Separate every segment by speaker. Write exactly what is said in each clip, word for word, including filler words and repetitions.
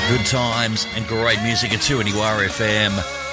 Speaker 1: Good times and great music at two N U R F M.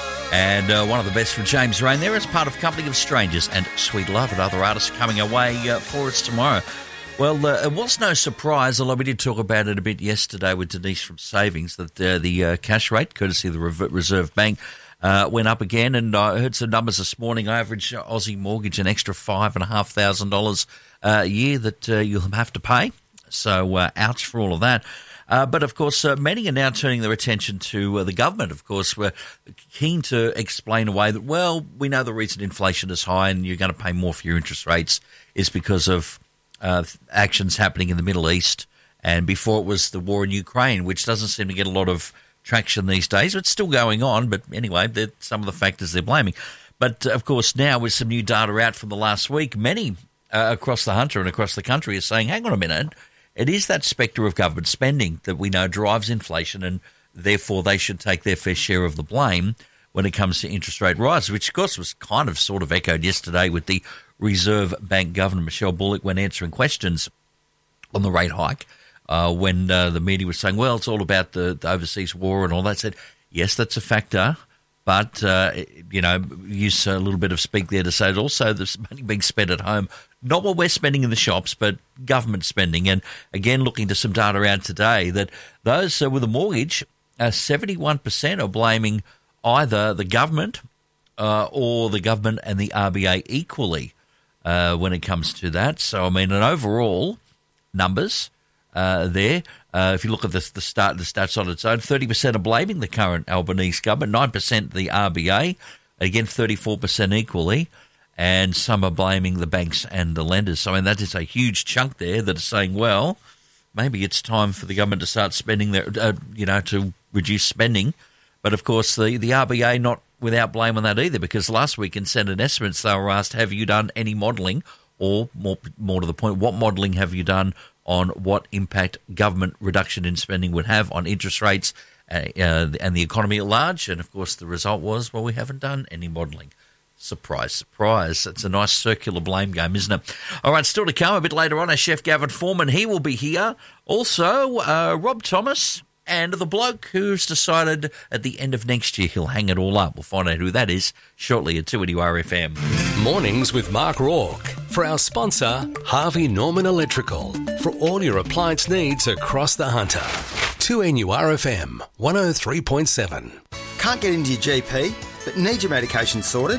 Speaker 1: And uh, one of the best from James Rain there as part of Company of Strangers and Sweet Love and other artists coming away uh, for us tomorrow. Well, uh, it was no surprise, although we did talk about it a bit yesterday with Denise from Savings, that uh, the uh, cash rate, courtesy of the Reserve Bank, uh, went up again. And I heard some numbers this morning. Average Aussie mortgage, an extra five thousand five hundred dollars uh, a year that uh, you'll have to pay. So uh, ouch for all of that. Uh, but, of course, uh, many are now turning their attention to uh, the government, of course. We're keen to explain away that, well, we know the reason inflation is high and you're going to pay more for your interest rates is because of uh, actions happening in the Middle East. And before it was the war in Ukraine, which doesn't seem to get a lot of traction these days. It's still going on, but anyway, they're some of the factors they're blaming. But, uh, of course, now with some new data out from the last week, many uh, across the Hunter and across the country are saying, hang on a minute, it is that spectre of government spending that we know drives inflation, and therefore they should take their fair share of the blame when it comes to interest rate rise, which, of course, was kind of sort of echoed yesterday with the Reserve Bank Governor, Michelle Bullock, when answering questions on the rate hike, uh, when uh, the media was saying, well, it's all about the, the overseas war and all that. Said, yes, that's a factor, but, uh, you know, use a little bit of speak there to say that also there's money being spent at home. Not what we're spending in the shops, but government spending. And again, looking to some data around today, that those uh, with a mortgage, uh, seventy-one percent are blaming either the government uh, or the government and the R B A equally uh, when it comes to that. So, I mean, an overall numbers uh, there. Uh, if you look at the, the, start, the stats on its own, thirty percent are blaming the current Albanese government, nine percent the R B A, again, thirty-four percent equally. And some are blaming the banks and the lenders. So, I mean, that is a huge chunk there that are saying, well, maybe it's time for the government to start spending, their, uh, you know, to reduce spending. But, of course, the, the R B A not without blame on that either, because last week in Senate estimates they were asked, have you done any modelling, or more, more to the point, what modelling have you done on what impact government reduction in spending would have on interest rates uh, uh, and the economy at large? And, of course, the result was, well, we haven't done any modelling. Surprise, surprise. It's a nice circular blame game, isn't it? All right, still to come a bit later on, our chef Gavin Foreman, he will be here. Also, uh, Rob Thomas and the bloke who's decided at the end of next year he'll hang it all up. We'll find out who that is shortly at two N U R F M.
Speaker 2: Mornings with Mark Rourke. For our sponsor, Harvey Norman Electrical. For all your appliance needs across the Hunter. two N U R F M, one oh three point seven.
Speaker 3: Can't get into your G P, but need your medication sorted?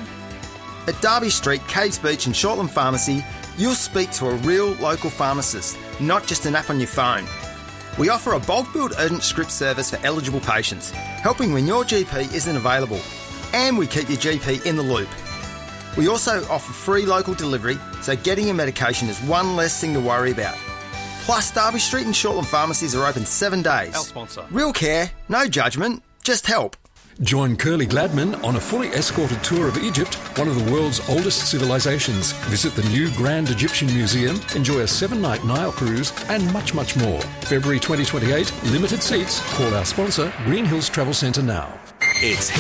Speaker 3: At Derby Street, Caves Beach and Shortland Pharmacy, you'll speak to a real local pharmacist, not just an app on your phone. We offer a bulk billed urgent script service for eligible patients, helping when your G P isn't available. And we keep your G P in the loop. We also offer free local delivery, so getting your medication is one less thing to worry about. Plus, Derby Street and Shortland Pharmacies are open seven days.
Speaker 4: Our sponsor.
Speaker 3: Real care, no judgment, just help.
Speaker 5: Join Curly Gladman on a fully escorted tour of Egypt, one of the world's oldest civilizations. Visit the new Grand Egyptian Museum, enjoy a seven-night Nile cruise, and much, much more. February twenty twenty-eight, limited seats. Call our sponsor, Green Hills Travel Centre now.
Speaker 2: It's